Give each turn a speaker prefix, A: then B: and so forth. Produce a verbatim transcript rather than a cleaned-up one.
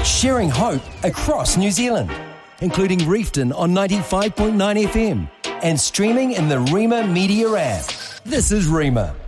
A: sharing hope across New Zealand, including Reefton on ninety-five point nine F M and streaming in the Rima Media app. This is Rima.